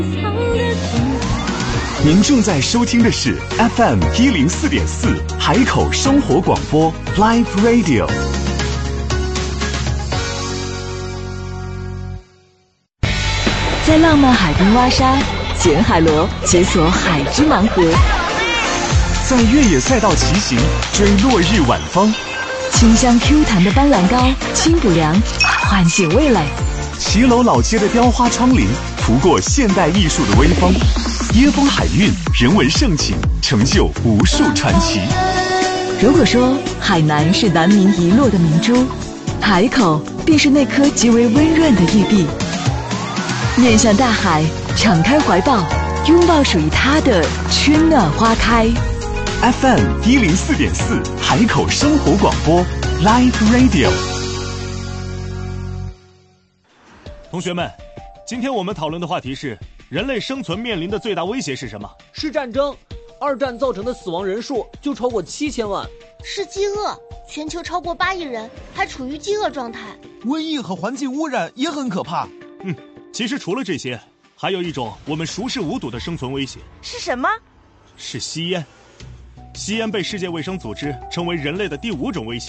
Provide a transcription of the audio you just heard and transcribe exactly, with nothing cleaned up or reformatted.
您正在收听的是 F M 一零四点四海口生活广播 Live Radio。 在浪漫海滨挖沙，捡海螺，解锁海之盲盒； 在越野赛道骑行，追落日晚风； 清香 Q 弹的斑斓膏，清补凉，唤醒味蕾； 骑楼老街的雕花窗棂，拂过现代艺术的微风。椰风海韵，人文盛情，成就无数传奇。 如果说海南是南明遗落的明珠，海口便是那颗极为温润的玉璧。面向大海，敞开怀抱，拥抱属于它的春暖花开。 F M 一零四点四海口生活广播 Live Radio。 同学们，今天我们讨论的话题是：人类生存面临的最大威胁是什么？ 是战争。二战造成的死亡人数就超过七千万。 是饥饿，全球超过八亿人还处于饥饿状态。 瘟疫和环境污染也很可怕。 嗯，其实除了这些，还有一种我们熟视无睹的生存威胁。 是什么？ 是吸烟。吸烟被世界卫生组织称为人类的第五种威胁。